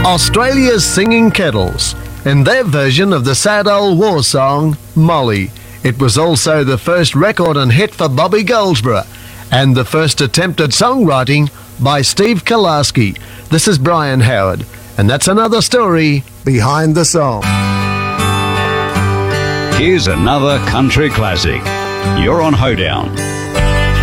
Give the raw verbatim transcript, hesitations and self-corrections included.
Australia's Singing Kettles, in their version of the sad old war song, Molly. It was also the first record and hit for Bobby Goldsboro, and the first attempt at songwriting by Steve Kolaski. This is Brian Howard, and that's another story behind the song. Here's another country classic. You're on Hoedown.